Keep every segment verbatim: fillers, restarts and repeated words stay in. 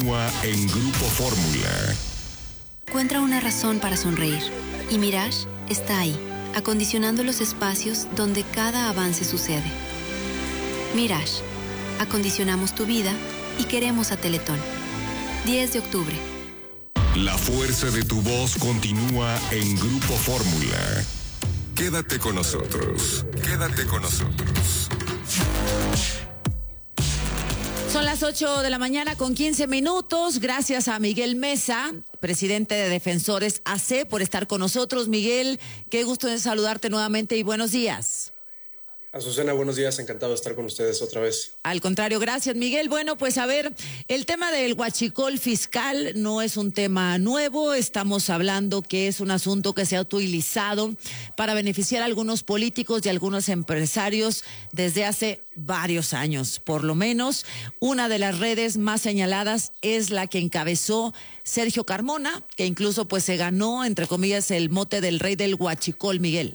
En Grupo Fórmula. Encuentra una razón para sonreír. Y Mirage está ahí, acondicionando los espacios donde cada avance sucede. Mirage. Acondicionamos tu vida y queremos a Teletón. diez de octubre. La fuerza de tu voz continúa en Grupo Fórmula. Quédate con nosotros. Quédate con nosotros. Son las ocho de la mañana con quince minutos. Gracias a Miguel Mesa, presidente de Defensores A C, por estar con nosotros. Miguel, qué gusto de saludarte nuevamente y buenos días. Azucena, buenos días, encantado de estar con ustedes otra vez. Al contrario, gracias, Miguel. Bueno, pues a ver, el tema del huachicol fiscal no es un tema nuevo. Estamos hablando que es un asunto que se ha utilizado para beneficiar a algunos políticos y a algunos empresarios desde hace varios años. Por lo menos, una de las redes más señaladas es la que encabezó Sergio Carmona, que incluso pues se ganó, entre comillas, el mote del rey del huachicol, Miguel.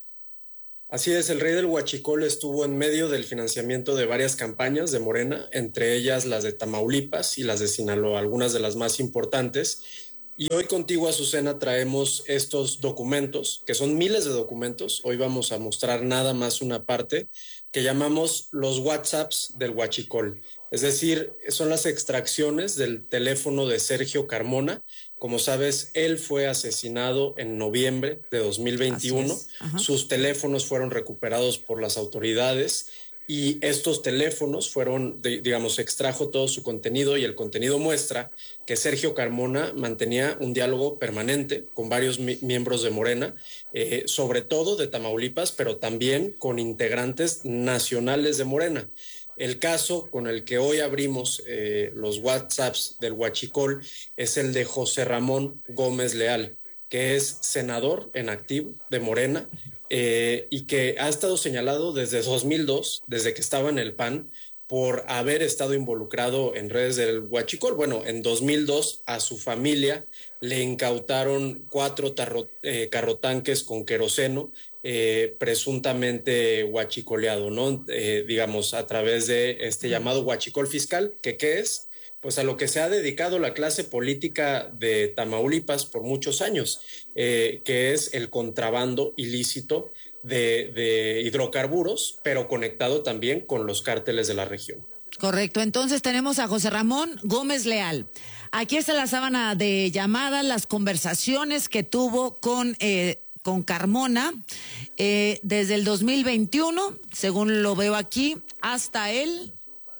Así es, el rey del huachicol estuvo en medio del financiamiento de varias campañas de Morena, entre ellas las de Tamaulipas y las de Sinaloa, algunas de las más importantes. Y hoy contigo, Azucena, traemos estos documentos, que son miles de documentos. Hoy vamos a mostrar nada más una parte que llamamos los WhatsApps del huachicol. Es decir, son las extracciones del teléfono de Sergio Carmona. Como sabes, él fue asesinado en noviembre de dos mil veintiuno. Sus teléfonos fueron recuperados por las autoridades y estos teléfonos fueron, digamos, extrajo todo su contenido y el contenido muestra que Sergio Carmona mantenía un diálogo permanente con varios mi- miembros de Morena, eh, sobre todo de Tamaulipas, pero también con integrantes nacionales de Morena. El caso con el que hoy abrimos eh, los WhatsApps del huachicol es el de José Ramón Gómez Leal, que es senador en activo de Morena eh, y que ha estado señalado desde dos mil dos, desde que estaba en el P A N, por haber estado involucrado en redes del huachicol. Bueno, en dos mil dos a su familia le incautaron cuatro tarro, eh, carrotanques con queroseno, Eh, presuntamente huachicoleado, ¿no? Eh, digamos, a través de este llamado huachicol fiscal, que ¿qué es? Pues a lo que se ha dedicado la clase política de Tamaulipas por muchos años, eh, que es el contrabando ilícito de, de hidrocarburos, pero conectado también con los cárteles de la región. Correcto, entonces tenemos a José Ramón Gómez Leal. Aquí está la sábana de llamadas, las conversaciones que tuvo con... Eh, con Carmona, eh, desde el dos mil veintiuno, según lo veo aquí, hasta el...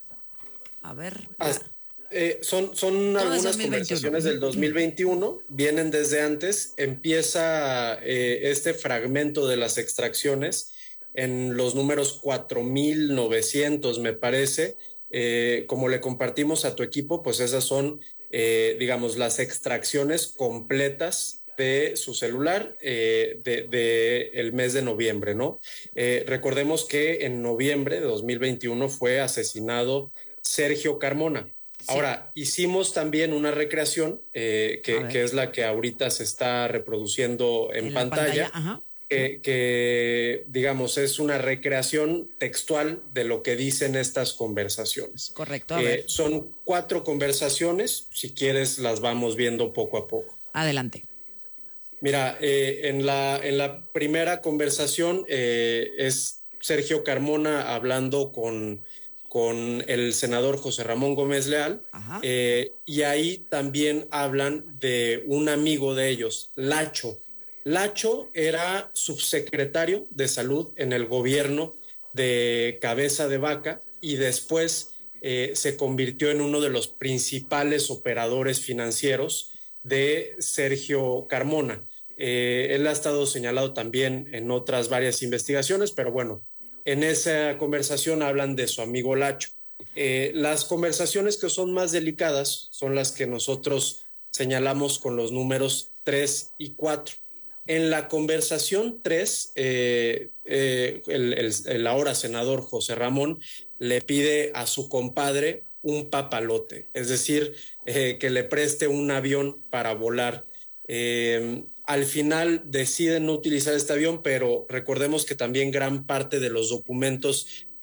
A ver... Hasta, eh, son son algunas conversaciones del dos mil veintiuno, vienen desde antes, empieza eh, este fragmento de las extracciones en los números cuatro mil novecientos, me parece. Eh, como le compartimos a tu equipo, pues esas son, eh, digamos, las extracciones completas de su celular eh, de, de el mes de noviembre, ¿no? Eh, recordemos que en noviembre de dos mil veintiuno fue asesinado Sergio Carmona. Sí. Ahora, hicimos también una recreación, eh, que, que es la que ahorita se está reproduciendo en, en pantalla, pantalla que, que, digamos, es una recreación textual de lo que dicen estas conversaciones. Correcto, a eh, ver. Son cuatro conversaciones, si quieres las vamos viendo poco a poco. Adelante. Mira, eh, en, la, en la primera conversación eh, es Sergio Carmona hablando con, con el senador José Ramón Gómez Leal, eh, y ahí también hablan de un amigo de ellos, Lacho. Lacho era subsecretario de Salud en el gobierno de Cabeza de Vaca y después eh, se convirtió en uno de los principales operadores financieros de Sergio Carmona. Eh, él ha estado señalado también en otras varias investigaciones, pero bueno, en esa conversación hablan de su amigo Lacho. Eh, las conversaciones que son más delicadas son las que nosotros señalamos con los números tres y cuatro. En la conversación tres, eh, eh, el, el, el ahora senador José Ramón le pide a su compadre un papalote, es decir, eh, que le preste un avión para volar. Eh, Al final deciden no utilizar este avión, pero recordemos que también gran parte de los documentos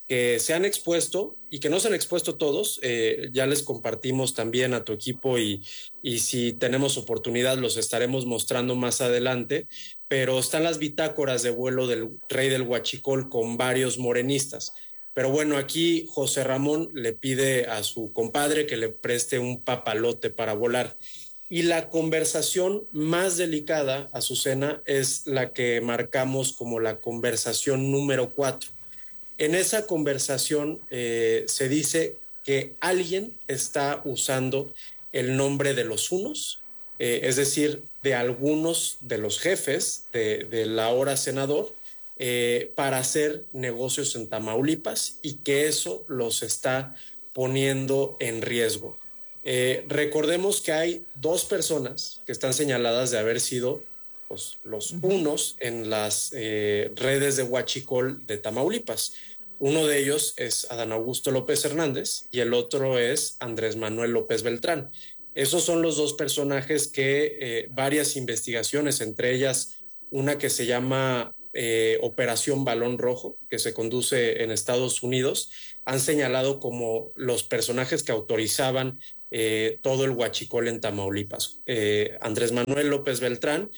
que se han expuesto y que no se han expuesto todos. Eh, ya les compartimos también a tu equipo y, y si tenemos oportunidad los estaremos mostrando más adelante, pero están las bitácoras de vuelo del Rey del Huachicol con varios morenistas. Pero bueno, aquí José Ramón le pide a su compadre que le preste un papalote para volar. Y la conversación más delicada, Azucena, es la que marcamos como la conversación número cuatro. En esa conversación eh, se dice que alguien está usando el nombre de los unos, eh, es decir, de algunos de los jefes de, del ahora senador, eh, para hacer negocios en Tamaulipas y que eso los está poniendo en riesgo. Eh, recordemos que hay dos personas que están señaladas de haber sido pues, los unos en las eh, redes de Huachicol de Tamaulipas. Uno de ellos es Adán Augusto López Hernández y el otro es Andrés Manuel López Beltrán. Esos son los dos personajes que eh, varias investigaciones, entre ellas una que se llama eh, Operación Balón Rojo, que se conduce en Estados Unidos, han señalado como los personajes que autorizaban eh, todo el huachicol en Tamaulipas. Eh, Andrés Manuel López Beltrán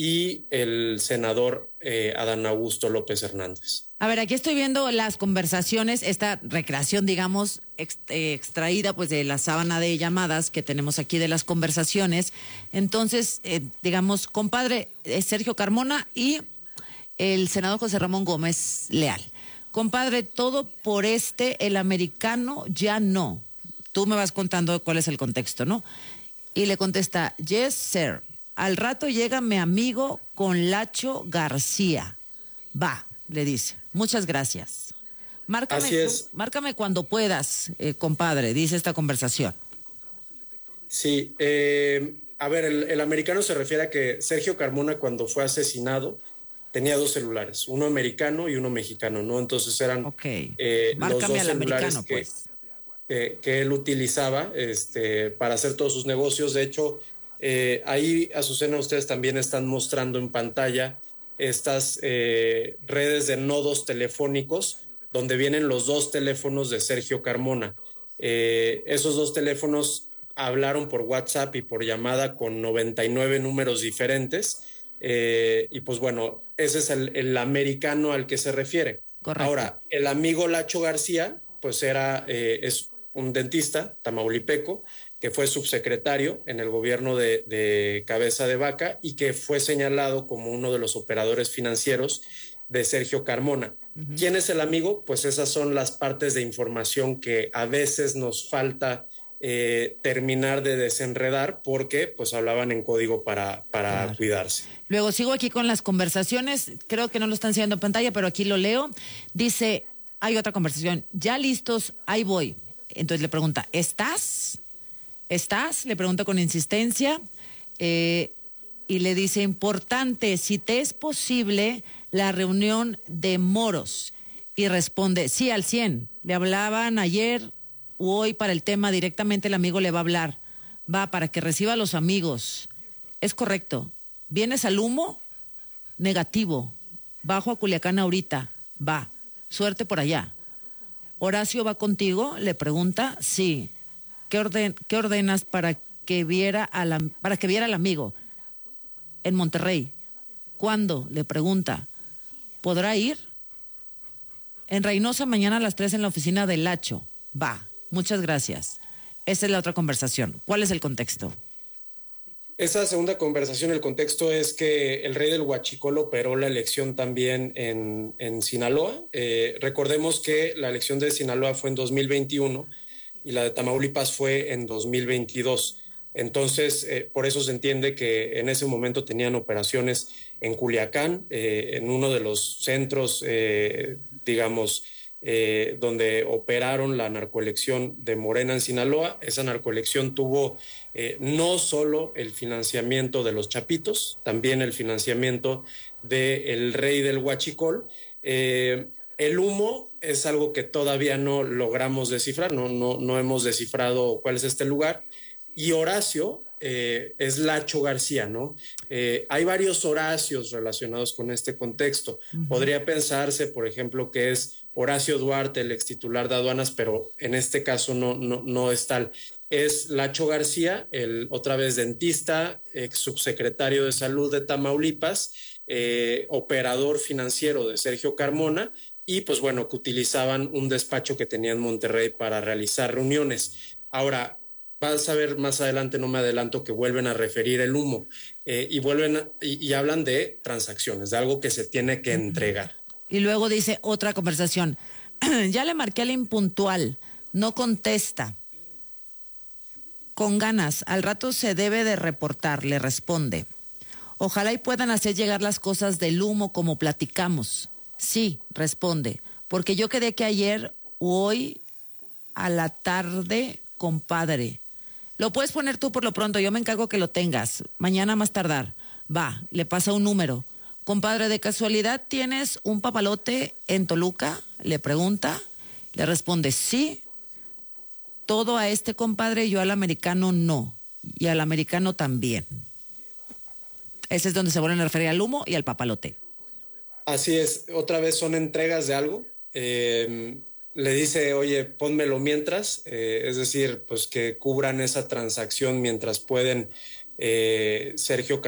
y el senador eh, Adán Augusto López Hernández. A ver, aquí estoy viendo las conversaciones, esta recreación, digamos, ex, eh, extraída pues de la sábana de llamadas que tenemos aquí de las conversaciones. Entonces, eh, digamos, compadre, eh, Sergio Carmona y el senador José Ramón Gómez Leal. Compadre, todo por este, el americano ya no. Tú me vas contando cuál es el contexto, ¿no? Y le contesta, yes, sir. Al rato llega mi amigo con Lacho García. Va, le dice. Muchas gracias. Márcame, Así es. Márcame cuando puedas, eh, compadre, dice esta conversación. Sí, eh, a ver, el, el americano se refiere a que Sergio Carmona cuando fue asesinado tenía dos celulares, uno americano y uno mexicano, ¿no? Entonces eran okay. eh, los dos al celulares que, pues. que, que él utilizaba este, para hacer todos sus negocios. De hecho, eh, ahí, Azucena, ustedes también están mostrando en pantalla estas eh, redes de nodos telefónicos donde vienen los dos teléfonos de Sergio Carmona. Eh, esos dos teléfonos hablaron por WhatsApp y por llamada con noventa y nueve números diferentes eh, y pues bueno, ese es el, el americano al que se refiere. Correcto. Ahora, el amigo Lacho García pues era, eh, es un dentista tamaulipeco que fue subsecretario en el gobierno de, de Cabeza de Vaca y que fue señalado como uno de los operadores financieros de Sergio Carmona. Uh-huh. ¿Quién es el amigo? Pues esas son las partes de información que a veces nos falta eh, terminar de desenredar porque pues hablaban en código para, para claro. cuidarse. Luego sigo aquí con las conversaciones, creo que no lo están enseñando en pantalla, pero aquí lo leo. Dice, hay otra conversación, ya listos, ahí voy. Entonces le pregunta, ¿estás? ¿Estás? Le pregunta con insistencia eh, y le dice, importante, si te es posible la reunión de moros. Y responde, sí, al cien. Le hablaban ayer u hoy para el tema, directamente el amigo le va a hablar. Va, para que reciba a los amigos. Es correcto. ¿Vienes al humo? Negativo. Bajo a Culiacán ahorita. Va. Suerte por allá. ¿Horacio va contigo? Le pregunta, sí. ¿Qué, orden, ¿Qué ordenas para que viera a la, para que viera al amigo? En Monterrey. ¿Cuándo? Le pregunta. ¿Podrá ir? En Reynosa mañana a las tres en la oficina de Lacho. Va. Muchas gracias. Esa es la otra conversación. ¿Cuál es el contexto? Esa segunda conversación, el contexto es que el Rey del Huachicol operó la elección también en, en Sinaloa. Eh, recordemos que la elección de Sinaloa fue en dos mil veintiuno y la de Tamaulipas fue en dos mil veintidós. Entonces, eh, por eso se entiende que en ese momento tenían operaciones en Culiacán, eh, en uno de los centros, eh, digamos, eh, donde operaron la narcoelección de Morena en Sinaloa. Esa narcoelección tuvo eh, no solo el financiamiento de los Chapitos, también el financiamiento del Rey del Huachicol. Eh, el humo es algo que todavía no logramos descifrar, no, no, no hemos descifrado cuál es este lugar. Y Horacio eh, es Lacho García, ¿no? Eh, hay varios Horacios relacionados con este contexto. Uh-huh. Podría pensarse, por ejemplo, que es Horacio Duarte, el ex titular de aduanas, pero en este caso no, no, no es tal. Es Lacho García, el otra vez dentista, ex subsecretario de Salud de Tamaulipas, eh, operador financiero de Sergio Carmona, y pues bueno, que utilizaban un despacho que tenía en Monterrey para realizar reuniones. Ahora, vas a ver más adelante, no me adelanto, que vuelven a referir el humo eh, y vuelven a, y, y hablan de transacciones, de algo que se tiene que entregar. Y luego dice otra conversación, ya le marqué al impuntual, no contesta. Con ganas, al rato se debe de reportar, le responde. Ojalá y puedan hacer llegar las cosas del humo como platicamos. Sí, responde, porque yo quedé que ayer o hoy a la tarde, compadre. Lo puedes poner tú por lo pronto, yo me encargo que lo tengas. Mañana más tardar. Va, le pasa un número. Compadre, ¿de casualidad tienes un papalote en Toluca? Le pregunta. Le responde, sí. Todo a este compadre, yo al americano no. Y al americano también. Ese es donde se vuelven a referir al humo y al papalote. Así es, otra vez son entregas de algo. Eh, le dice, oye, pónmelo mientras, eh, es decir, pues que cubran esa transacción mientras pueden. eh, Sergio